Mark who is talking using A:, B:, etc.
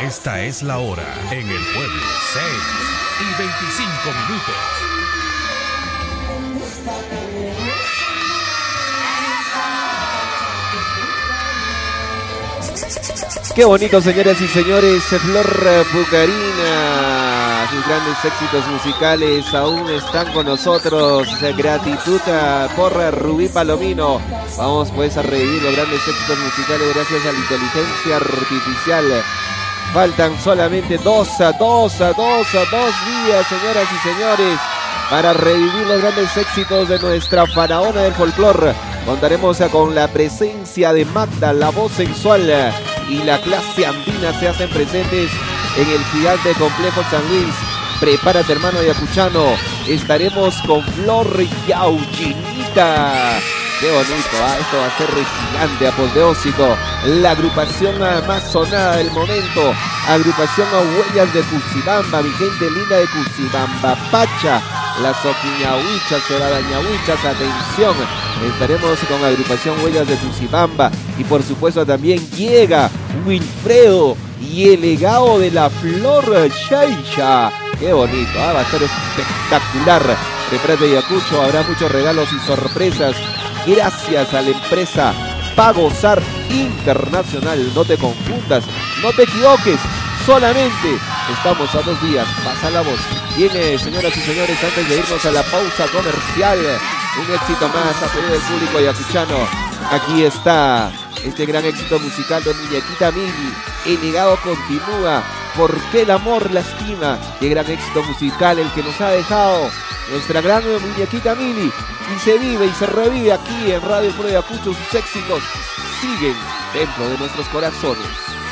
A: Esta es la hora en el pueblo, 6:25.
B: Qué bonito, señoras y señores, Flor Pucarina, sus grandes éxitos musicales aún están con nosotros. Gratitud por Rubí Palomino. Vamos pues a revivir los grandes éxitos musicales gracias a la inteligencia artificial. Faltan solamente dos días, señoras y señores, para revivir los grandes éxitos de nuestra faraona del folclore. Contaremos con la presencia de Magda, la voz sensual, y la clase andina se hacen presentes en el gigante complejo San Luis. Prepárate, hermano Ayacuchano. Estaremos con Flor Yauchinita. Qué bonito, esto va a ser gigante, apoteósico. La agrupación más sonada del momento. Agrupación a Huellas de Cucibamba, mi gente linda de Cucibamba, Pacha. Las Oquiñahuichas, Soradañahuichas, atención. Estaremos con agrupación Huellas de Cucibamba. Y por supuesto también llega Wilfredo y el legado de la Flor Shaicha. Qué bonito, va a estar espectacular. Prepárate, Ayacucho, habrá muchos regalos y sorpresas. Gracias a la empresa Pagozar Internacional. No te confundas, no te equivoques. Solamente estamos a 2 días. Pasa la voz. Bien, señoras y señores, antes de irnos a la pausa comercial, un éxito más a pedido del público ayacuchano. Aquí está este gran éxito musical de Muñequita Mili. El legado continúa. ¿Por qué el amor lastima? Qué gran éxito musical el que nos ha dejado nuestra gran Muñequita Mili. Y se vive y se revive aquí en Radio Pro Ayacucho. Sus éxitos siguen dentro de nuestros corazones.